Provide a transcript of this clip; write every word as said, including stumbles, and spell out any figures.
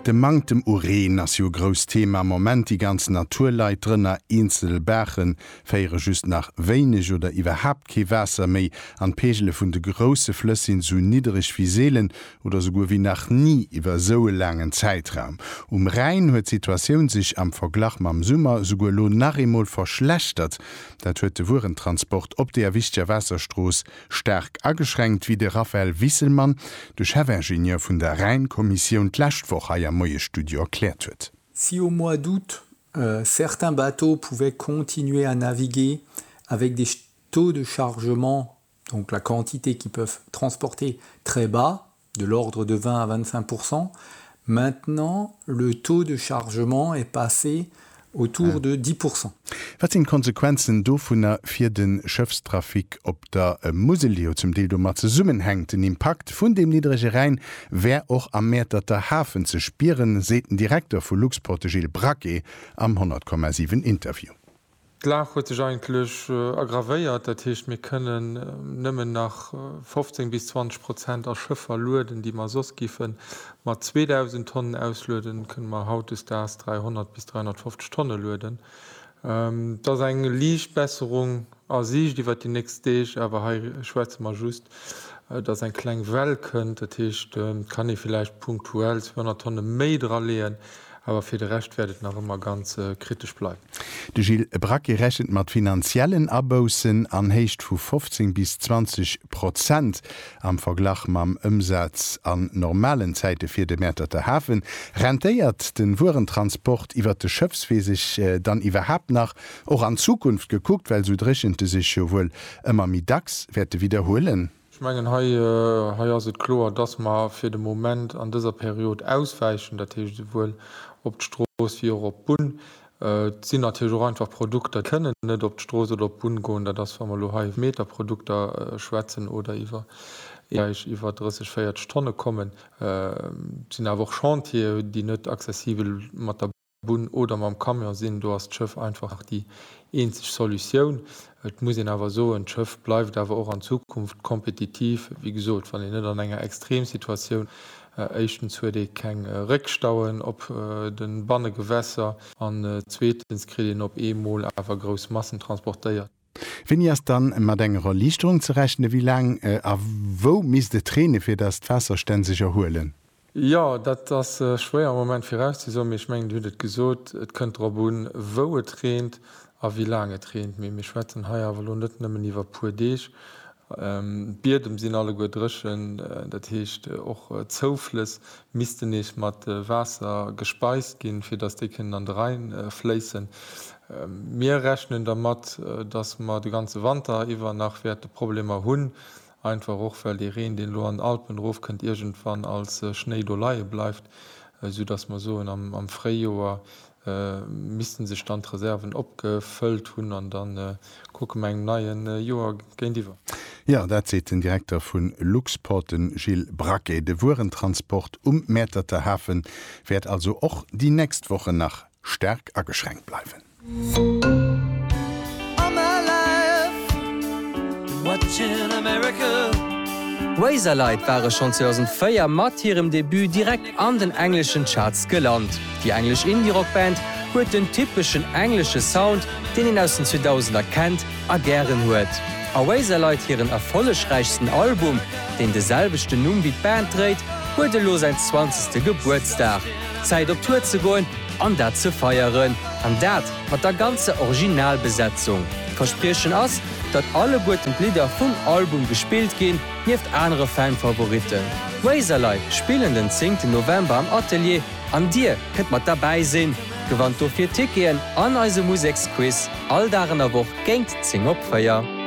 De mangtem Uren as jo gros Thema moment die ganz Naturleitrnner Inselberchen féiere just nach weinig oder iwwerhap ke Wässer méi an Pegelle vun de grosse Flëssin so niederich wie Seelen oder so wie nach nie iwwer so langen Zeitraum. Um Rhein huet Situationun sich am Verglach mam Summer sogur lo nachemol verschlechtert, dat huet de Wurentransport op der wichtiger Wässerstroos stark ageschränkt wie de Raphael Wisselmann, de Chefingenieur vun der Rheinkommission d'Lächtwoch haier moie Studio erklärt huet. Si au mois d'août, euh, certains bateaux pouvaient continuer à naviguer avec des taux de chargement, donc la quantité qu'ils peuvent transporter très bas, de l'ordre de vingt à vingt-cinq pour cent, maintenant le taux de chargement est passé autour ja. de dix pour cent. Was sind Konsequenzen do vunner fir den Schëfstrafik op der äh, Muselio zum Deel do mat ze summen hängt den Impact vun dem niedrige Rhein wär och am Mäter der Hafen ze spieren, seten Direktor vu Luxporte Gilles Bracquet am hundert Komma sieben Interview. Klar huet sech eigentlich äh, aggravéiert, dat hicht mir kënnen äh, nëmmen nach äh, fünfzehn bis zwanzig Prozent a Schëffer luden, die ma sos giffen, mat zweitausend Tonnen auslöden, können ma haut is das dreihundert bis dreihundertfünfzig Tonnen löden. Ähm, das eng Liichbesserung a sich, die wat die nächst Deeg, aber ha Schweiz mal just, äh, dats ein kleng Well kënnt, dat hicht äh, kann ich vielleicht punktuell zweihundert Tonnen méi dra lehen. Aber für den Rest werdet noch immer ganz äh, kritisch bleiben. De Gilles Bracquet rechnet mat finanziellen Abbausen an heicht vu fünfzehn bis zwanzig Prozent am Verglach mam Umsatz an normalen Zeite fir de Mäter der Hafen. Rentéiert den Wurentransport iwwer de Schöpfswesig äh, dann iwwerhap nach auch an Zukunft geguckt, weil so drechente sich jo wohl immer mi dax werte wiederholen. Ich meine, hier, hier ist es klar, dass wir für den Moment an dieser Periode ausweichen, das heißt wohl ob die Straße wie auf Bund, äh, sind natürlich auch einfach Produkte kennen, nicht ob die Straße oder auf Bund gehen, dass wir mal Meter Produkte äh, schwätzen oder über, ja, über dreißig, vierzig Tonnen kommen. Äh, sind aber auch Chantier, die nicht accessibel mit der Bund oder mit dem Kamion sind, du hast das Schiff einfach die einzige Solution. Et muss aber so, ein Schiff bleibt aber auch in Zukunft kompetitiv, wie gesagt, weil in einer Extremsituation äh, erstens würde ich keine äh, Rückstauen ob äh, den Bannegewässer und äh, zweitens kriegen ob E-Mol einfach große Massen transportiert. Wenn ihr es dann mat engerer Lichtung zu rechnen, wie lang äh, a wo mis de Träne fir das Wasserstä sich erholen? Ja, dat das äh, schwer Moment vorauszusagen. Ich meine, du hast gesagt, es könnte rabun, wo es tränt, a wie lange tränt mir mir Schwetzen haier net nëmmen iwwer pu Deeg. Ähm, Bier dem sinn alle gut drechen, äh, dat hecht äh, och äh, zoufles misiste nicht mat äh, Wasser gespeist gin, fir das Decken an rein äh, flessen. Ähm, mir rechnen der mat, äh, dats ma de ganze Wander iwwer nachwerte Probleme hunn, einfach och weil die Reen den Lo an Alpenruf könnt irgendwann als äh, Schneedoleiie bleibt, äh, so dats man so am, am Freijoer Äh, müssten sich Standreserven abgefüllt hun und dann äh, gucken eng neien äh, Joer gehen die. Ja, dat se den Direktor vun Luxporten Gilles Bracquet. De Wurentransport um Mäter der Hafen werd also och die nächst Woche nach stark ageschränkt bleiben. Razorlight waren schon zweitausendvier mat ihrem Debüt direkt an den englischen Charts gelandet. Die englisch Indie-Rockband huet den typischen englische Sound, den ihn aus den zweitausender kennt, a gern huet. A Razorlight ihren erfollegreichsten Album, den deselbechte Numm wie Band dreht, huete lo sein zwanzigsten Geburtstag. Zeit op Tour zu gehen, an dat zu feieren, an dat mat der ganze Originalbesetzung. Versprechen ass, dat alle guten Lieder vom Album gespielt gehen, nieft andere Fanfavoriten. Razorlight spielen den zehnten November am Atelier, an dir könnt man dabei sehen. Gewandt durch vier Ticketen an eise Musikquiz, all darin a Woche gängt zing Opfeier.